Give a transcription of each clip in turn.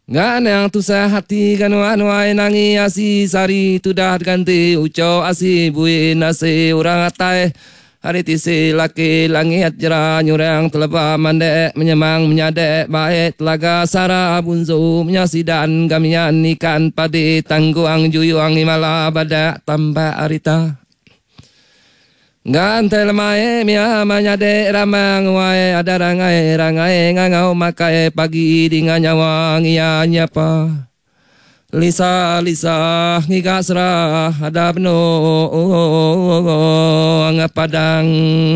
Ngan yang tusah hati kanuan wai nangi asi sari tudah ganti uco asi buin nasi orang atai hari tisi laki langit jera nyurang telaba mandek menyemang menyadek baik telaga sara bunzu menyasidan gamian ikan padi tangguang juyuang imala badak tambah arita. Gantel mae mia manyade ramang wae ada rangai ngangau makai pagi dengan nyawang ia nyapa lisa ngigasra ada beno ngapadang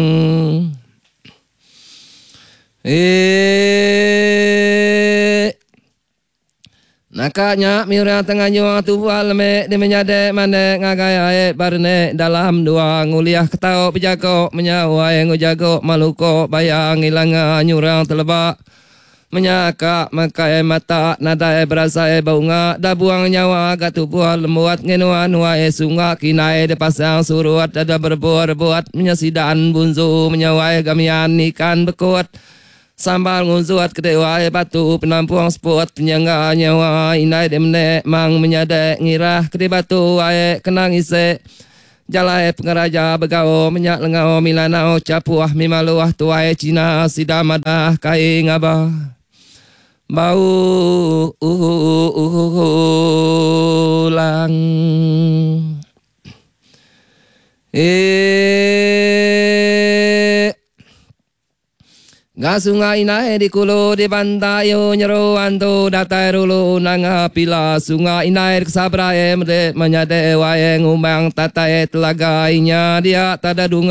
nakanya mira tengah nyuang tubual me di menyade mane ngagai barne dalam dua nguliah ketau pejago menyawai ngujago maluko bayang ilanga nyurang telebak menyaka makai mata nadai berasa baunga da buang nyawa gatubual lembuat ngenuan wae sunga kinai de pasang suruat ada berbuat menyasidan bunzu menyawai gamian ikan bekut sambal nguzuat kedewai batu penampuang spot penyangga nyawa inai demne mang menyadek ngirah kede batu wae kenang ise jalai pengaraja begao menyak lengau milanau capuah mimaluah tuai Cina sidamadah kai ngabah bau ulang Gasungai inai di kulo di bantayo nyero anto datai rulu nanga pila sungai inai kesabrae mede menyade wae ngumang tatai telagainya dia tada dunga